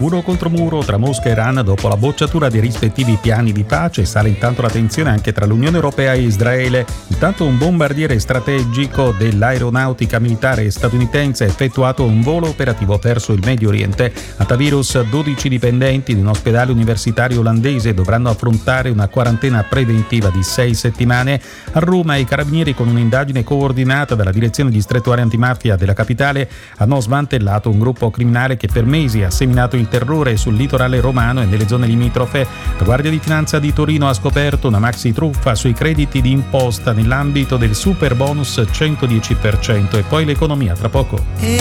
muro contro muro tra Mosca e Iran dopo la bocciatura dei rispettivi piani di pace. Sale intanto la tensione anche tra l'Unione Europea e Israele. Intanto un bombardiere strategico dell'aeronautica militare statunitense ha effettuato un volo operativo verso il Medio Oriente. A Tavirus 12 dipendenti di un ospedale universitario olandese dovranno affrontare una quarantena preventiva di 6 settimane. A Roma i carabinieri, con un'indagine coordinata dalla direzione distrettuale antimafia della capitale, hanno smantellato un gruppo criminale che per mesi ha seminato il terrore sul litorale romano e nelle zone limitrofe. La Guardia di Finanza di Torino ha scoperto una maxi truffa sui crediti di imposta nell'ambito del super bonus 110%. E poi l'economia tra poco.